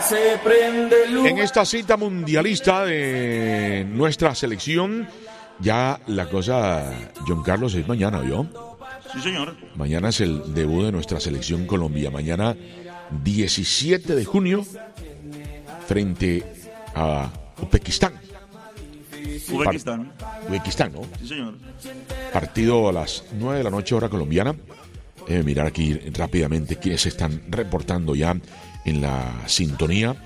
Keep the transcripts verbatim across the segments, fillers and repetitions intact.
se prende luz. En esta cita mundialista de nuestra selección, ya la cosa, John Carlos, es mañana, ¿vio? Sí, señor. Mañana es el debut de nuestra selección Colombia. Mañana, diecisiete de junio, frente a Uzbekistán. Uzbekistán. Uzbekistán, ¿no? Sí, señor. Partido a las nueve de la noche, hora colombiana. Debe mirar aquí rápidamente quiénes se están reportando ya en la sintonía.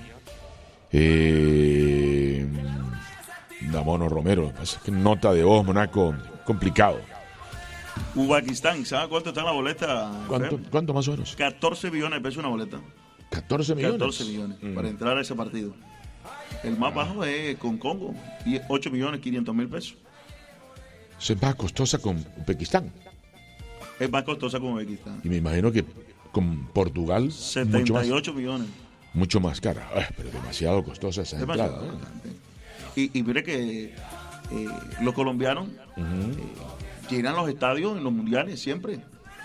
Eh, Damono Romero, es que nota de voz, Monaco, complicado. Uzbekistán, ¿sabe cuánto está en la boleta? ¿Cuánto, ¿Cuánto más o menos? catorce millones de pesos una boleta. catorce millones. catorce millones mm. para entrar a ese partido. El más ah. bajo es con Congo, ocho millones quinientos mil pesos. Eso es más costosa con Uzbekistán. Es más costosa con Uzbekistán. Y me imagino que con Portugal setenta y ocho millones. Mucho más cara. Ay, pero demasiado costosa esa entrada. ¿eh? Y, y mire que eh, los colombianos uh-huh. eh, llenan los estadios en los mundiales siempre.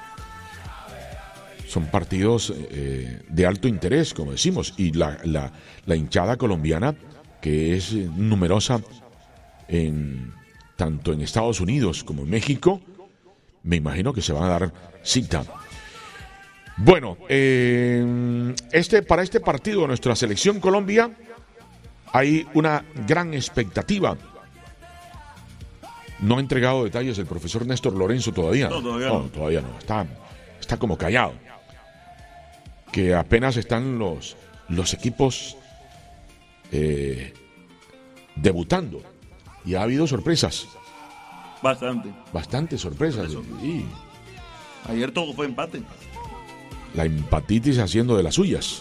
Son partidos eh, de alto interés, como decimos. Y la, la, la hinchada colombiana, que es numerosa en, tanto en Estados Unidos como en México, me imagino que se van a dar cita. Bueno, eh, este, para este partido de nuestra selección Colombia hay una gran expectativa. No ha entregado detalles el profesor Néstor Lorenzo todavía. No, todavía no. no, todavía no. Está, está como callado. Que apenas están los, los equipos eh, debutando. Y ha habido sorpresas. Bastante. Bastante sorpresas. Sí. Ayer todo fue empate. La empatitis haciendo de las suyas.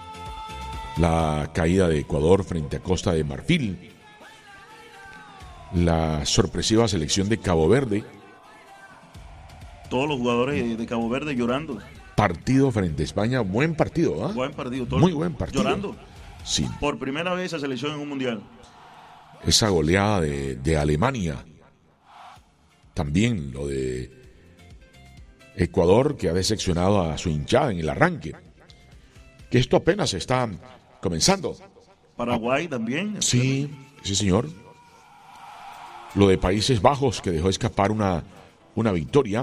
La caída de Ecuador frente a Costa de Marfil. La sorpresiva selección de Cabo Verde. Todos los jugadores de Cabo Verde llorando. Partido frente a España, buen partido, ¿ah? ¿eh? Buen partido. Todo Muy buen partido. Llorando. Sí. Por primera vez esa selección en un mundial. Esa goleada de, de Alemania. También lo de Ecuador, que ha decepcionado a su hinchada en el arranque. Que esto apenas está comenzando. Paraguay ah, también. Sí, sí, señor. Lo de Países Bajos, que dejó escapar una, una victoria.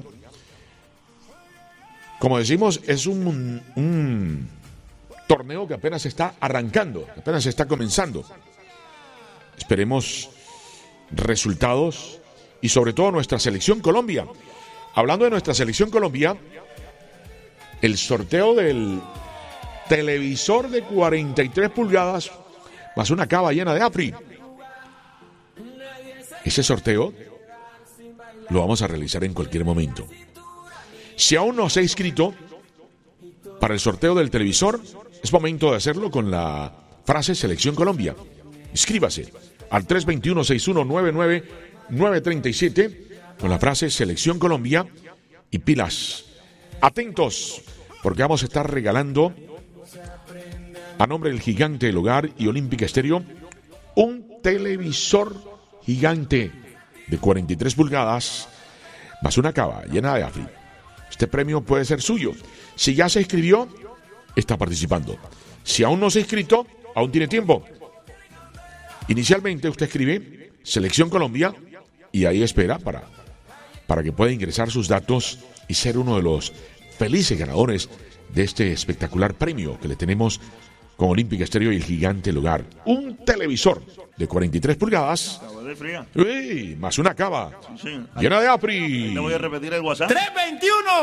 Como decimos, es un, un torneo que apenas está arrancando, apenas está comenzando. Esperemos resultados y sobre todo nuestra selección Colombia. Hablando de nuestra selección Colombia, el sorteo del televisor de cuarenta y tres pulgadas más una cava llena de AFRI. Ese sorteo lo vamos a realizar en cualquier momento. Si aún no se ha inscrito para el sorteo del televisor, es momento de hacerlo con la frase Selección Colombia. Inscríbase al tres dos uno, seis uno nueve nueve nueve tres siete con la frase Selección Colombia y pilas. Atentos, porque vamos a estar regalando a nombre del Gigante del Hogar y Olímpica Estéreo un televisor gigante de cuarenta y tres pulgadas más una cava llena de AFRI. Este premio puede ser suyo. Si ya se inscribió, está participando. Si aún no se ha inscrito, aún tiene tiempo. Inicialmente usted escribe Selección Colombia y ahí espera para, para que pueda ingresar sus datos y ser uno de los felices ganadores de este espectacular premio que le tenemos con Olímpica Estéreo y el Gigante del Hogar. Un televisor de cuarenta y tres pulgadas. Fría. Uy, más una cava. Sí, sí. Llena de AFRI. Le voy a repetir el WhatsApp. tres veintiuno